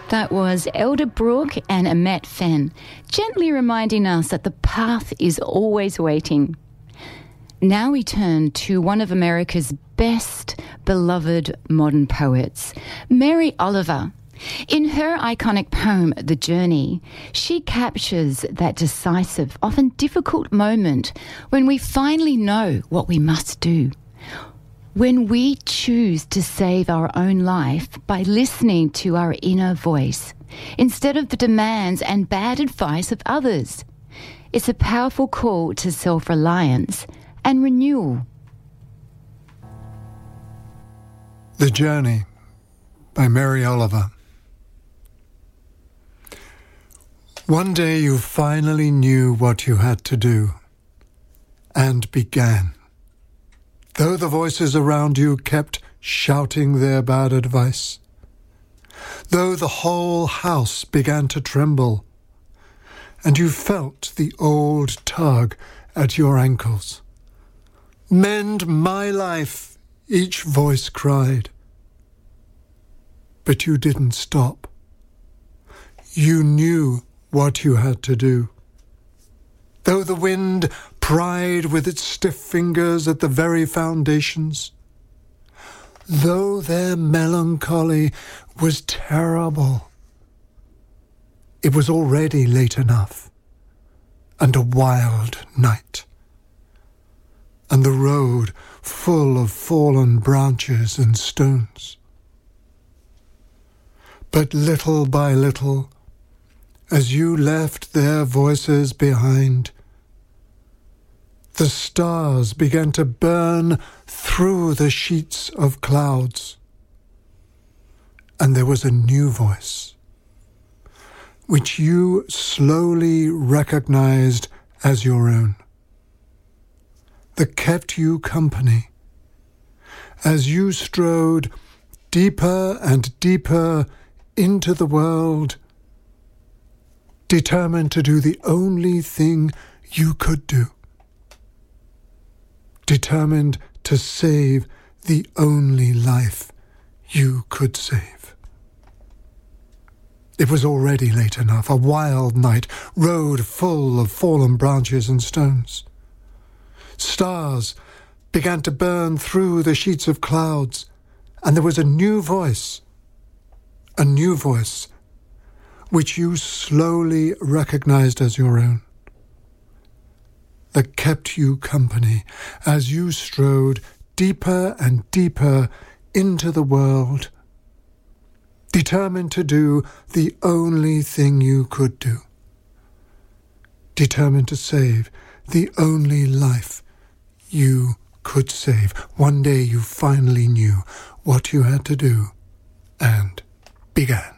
That was Elder Brooke and Amet Fenn, gently reminding us that the path is always waiting. Now we turn to one of America's best beloved modern poets, Mary Oliver. In her iconic poem, The Journey, she captures that decisive, often difficult moment when we finally know what we must do. When we choose to save our own life by listening to our inner voice, instead of the demands and bad advice of others. It's a powerful call to self-reliance and renewal. The Journey by Mary Oliver. One day you finally knew what you had to do, and began. Though the voices around you kept shouting their bad advice, though the whole house began to tremble, and you felt the old tug at your ankles. Mend my life, each voice cried. But you didn't stop. You knew what you had to do. Though the wind pried with its stiff fingers at the very foundations, though their melancholy was terrible, it was already late enough, and a wild night, and the road full of fallen branches and stones. But little by little, as you left their voices behind, the stars began to burn through the sheets of clouds, and there was a new voice, which you slowly recognized as your own, that kept you company as you strode deeper and deeper into the world, determined to do the only thing you could do. Determined to save the only life you could save. It was already late enough, a wild night, road full of fallen branches and stones. Stars began to burn through the sheets of clouds, and there was a new voice which you slowly recognized as your own, that kept you company as you strode deeper and deeper into the world, determined to do the only thing you could do, determined to save the only life you could save. One day you finally knew what you had to do and began.